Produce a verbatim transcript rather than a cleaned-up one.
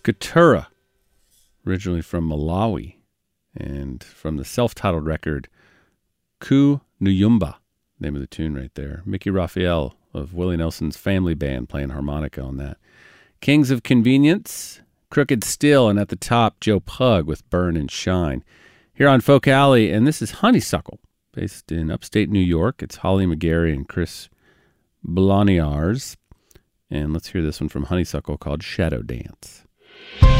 Skatura, originally from Malawi, and from the self-titled record, Ku Nuyumba, name of the tune right there. Mickey Raphael of Willie Nelson's family band playing harmonica on that. Kings of Convenience, Crooked Still, and at the top, Joe Pug with Burn and Shine. Here on Folk Alley, and this is Honeysuckle, based in upstate New York. It's Holly McGarry and Chris Bloniars. And let's hear this one from Honeysuckle called Shadow Dance.